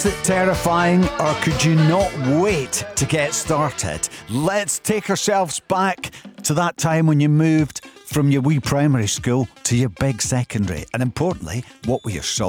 Is it terrifying, or could you not wait to get started? Let's take ourselves back to that time when you moved from your wee primary school to your big secondary. And importantly, what were your